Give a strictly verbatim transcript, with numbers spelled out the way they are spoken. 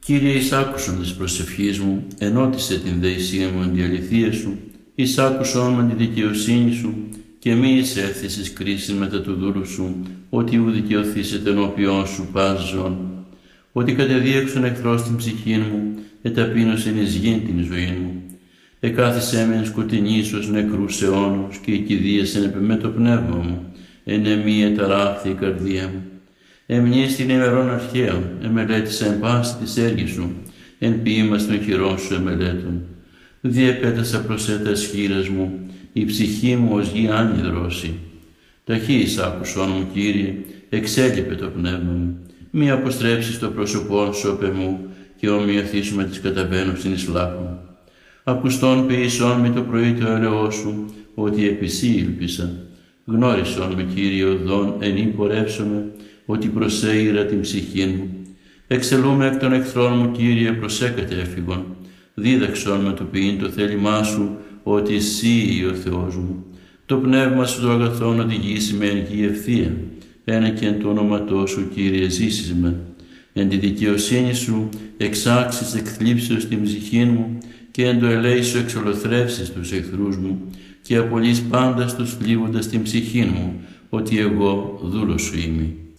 Κύριε, εισάκουσον της προσευχής μου, ενώτισε την δεησία μου εν τη αληθεία σου, εισάκουσον με τη δικαιοσύνη σου, και μη εισέλθεις εις κρίσεις μετά του δούλου σου, ότι ου δικαιωθήσετε ενώπιόν σου πας ζών. Ότι κατεδίωξον εχθρός την ψυχή μου, εταπείνωσεν εις γήν την ζωή μου. Εκάθισέ με εν σκοτεινής ως νεκρούς αιώνους, και οικηδίασεν επ' με το πνεύμα μου, εν εμή εταράχθη η καρδία μου. Εμνείς την ημερών αρχαίων, εμελέτησα εν πάση της έργης σου, εν ποίημας των χειρών σου εμελέτων. Διεπέτασα προς έτας χείρας μου, η ψυχή μου ως γη άνυδρωση. Ταχύ εισάκουσόν μου, Κύριε, εξέλιπε το πνεύμα μου. Μη αποστρέψεις το πρόσωπόν σου απ' εμού, και ομοιωθήσου με τις καταβαίνουσιν εις λάχων. Ακουστών ποιησόν με το πρωί το έλεό σου, ότι επί σύ ήλπισα. Γνώρισόν με, Κύριε, οδόν εν ή πορεύσομαι, ότι προσέειρα την ψυχή μου. Εξελούμε εκ των εχθρών μου, Κύριε, προσέκατε έφυγον. Δίδαξον με το ποιήν το θέλημά σου, ότι εσύ ο Θεός μου. Το πνεύμα σου το αγαθόν οδηγήσει με εν γη ευθεία. Ένα και εν το όνοματό σου, Κύριε, ζήσεις με. Εν τη δικαιοσύνη σου εξάξεις εκθλίψεως την ψυχή μου, και εν το ελέη σου εξολοθρεύσεις τους εχθρούς μου, και απολύς πάντα τους θλίβοντας την ψυχή μου, ότι εγώ δούλος σου είμαι.